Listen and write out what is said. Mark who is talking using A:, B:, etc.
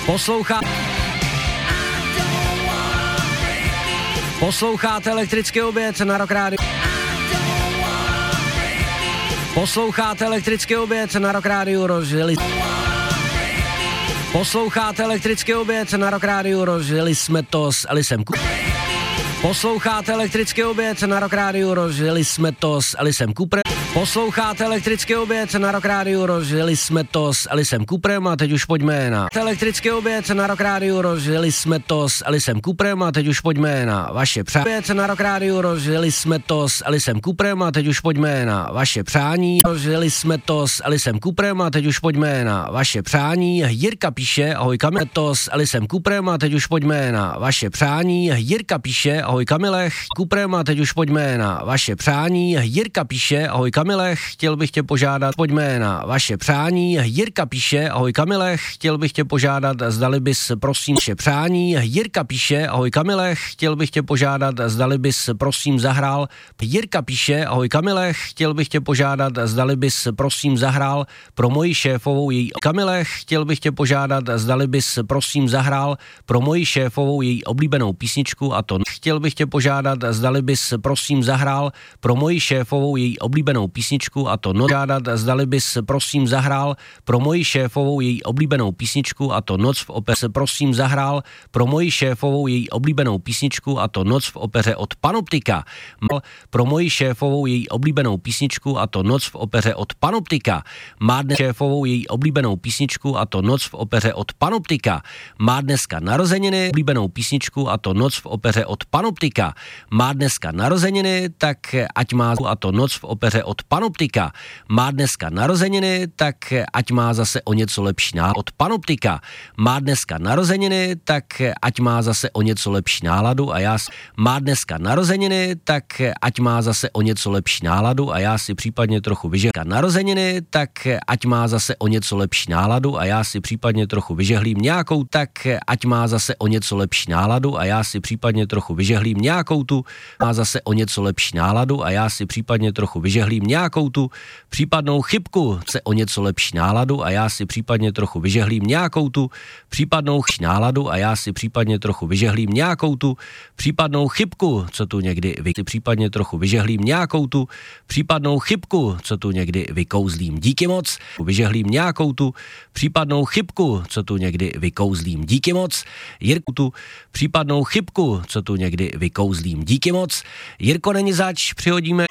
A: Posloucháte elektrický oběd na Rock Radio. Posloucháte elektrický oběd na Rock Radio, Posloucháte elektrický oběd na Rock Radio, rozjeli jsme to s Elisem Posloucháte elektrický oběd na Rock Radio, rozjeli jsme to s Elisem Cooperem. Posloucháte elektrický oběd na Rock Radio, rozjeli jsme to s Elisem Cooperem a teď už pojďme na elektrický oběd na Rock Radio, rozjeli jsme to s Elisem Cooperem a teď už pojďme na vaše přání. Oběd na Rock Radio, rozjeli jsme to s Elisem Cooperem a teď už pojďme na vaše přání. Rozjeli jsme to s Elisem Cooperem a teď už pojďme na vaše přání. Jirka píše, ahoj Kamile, to s Elisem Cooperem a teď už pojďme na vaše přání. Jirka píše, ahoj Kamile, Cooperem a teď už pojďme na vaše přání. Jirka píše, ahoj Kamile, chtěl bych tě požádat, pojďme na vaše přání. Jirka píše, ahoj Kamile, chtěl bych tě požádat, zdali bys prosím vaše přání. Jirka píše, ahoj Kamile, chtěl bych tě požádat, zdali bys prosím zahrál. Jirka píše, ahoj Kamile, chtěl bych tě požádat, zdali bys prosím zahrál pro moji šéfovou její Kamile, chtěl bych tě požádat, zdali bys prosím zahrál pro moji šéfovou její oblíbenou písničku a to chtěl bych tě požádat, zdali bys prosím zahrál pro moji šéfovou její oblíbenou písničku a to žádat, zdali bys prosím zahrál pro moji šéfovou její oblíbenou písničku a to Noc v opeře prosím zahrál pro moji šéfovou její oblíbenou písničku a to Noc v opeře od Panoptika. Pro moji šéfovou její oblíbenou písničku a to Noc v opeře od Panoptika. Má dnes šéfovou její oblíbenou písničku a to Noc v opeře od Panoptika. Má dneska narozeniny, oblíbenou písničku a to Noc v opeře od Panoptika. Má dneska narozeniny, tak ať má a to Noc v opeře od Panoptika. Má dneska narozeniny, tak ať má zase o něco lepší náladu od Panoptika. Má dneska narozeniny, tak ať má zase o něco lepší náladu a já má dneska narozeniny, tak ať má zase o něco lepší náladu a já si případně trochu vyžehlím narozeniny, tak ať má zase o něco lepší náladu a já si případně trochu vyžehlím nějakou, tak ať má zase o něco lepší náladu a já si případně trochu vyžehlím nějakou tu, má zase o něco lepší náladu a já si případně trochu vyžehlím nějakou tu případnou chybku, se o něco lepší náladu a já si případně trochu vyžehlím nějakou tu případnou náladu a já si případně trochu vyžehlím nějakou tu případnou chybku, co tu někdy si případně trochu vyžehlím nějakou tu případnou chybku, co tu někdy vykouzlím. Díky moc. Vyžehlím nějakou tu případnou chybku, co tu někdy vykouzlím. Díky moc. Jirku tu případnou chybku, co tu někdy vykouzlím. Díky moc. Jirko, není zač, přihodíme